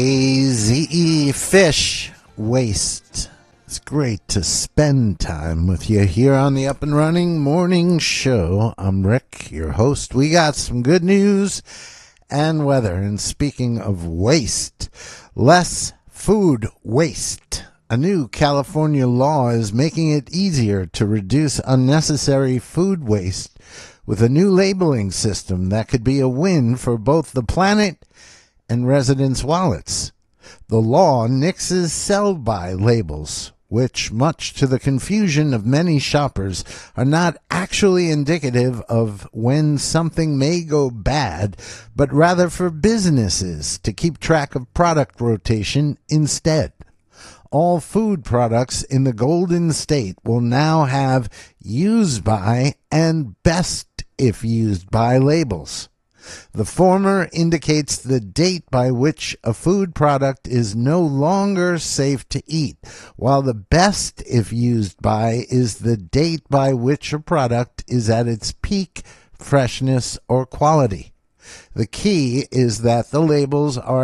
AZE Fish Waste. It's great to spend time with you here on the Up and Running Morning Show. I'm Rick, your host. We got some good news and weather. And speaking of waste, less food waste. A new California law is making it easier to reduce unnecessary food waste with a new labeling system that could be a win for both the planet and residents' wallets. The law nixes sell-by labels, which, much to the confusion of many shoppers, are not actually indicative of when something may go bad, but rather for businesses to keep track of product rotation instead. All food products in the Golden State will now have used by and best if used by labels. The former indicates the date by which a food product is no longer safe to eat, while the best if used by is the date by which a product is at its peak freshness or quality. The key is that the labels are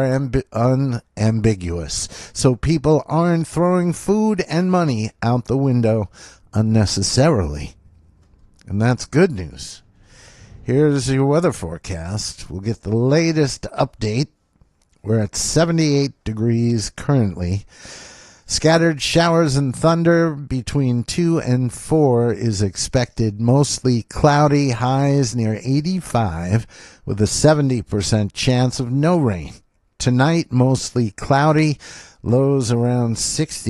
unambiguous, so people aren't throwing food and money out the window unnecessarily. And that's good news. Here's your weather forecast. We'll get the latest update. We're at 78 degrees currently. Scattered showers and thunder between 2 and 4 is expected. Mostly cloudy, highs near 85 with a 70% chance of no rain. Tonight, mostly cloudy, lows around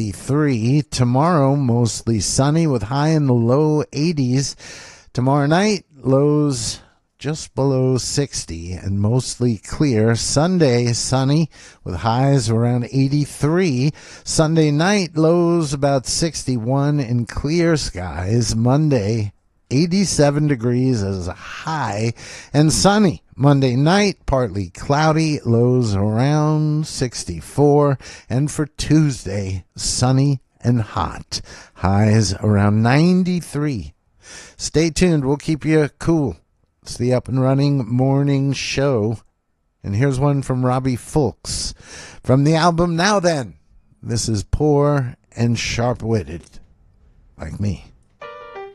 63. Tomorrow, mostly sunny with high in the low 80s. Tomorrow night, lows just below 60 and mostly clear. Sunday, sunny with highs around 83. Sunday night, lows about 61 and clear skies. Monday, 87 degrees as a high and sunny. Monday night, partly cloudy, lows around 64. And for Tuesday, sunny and hot, highs around 93. Stay tuned. We'll keep you cool. It's the Up and Running Morning Show. And here's one from Robbie Fulks from the album Now Then. This is Poor and Sharp-Witted, like me.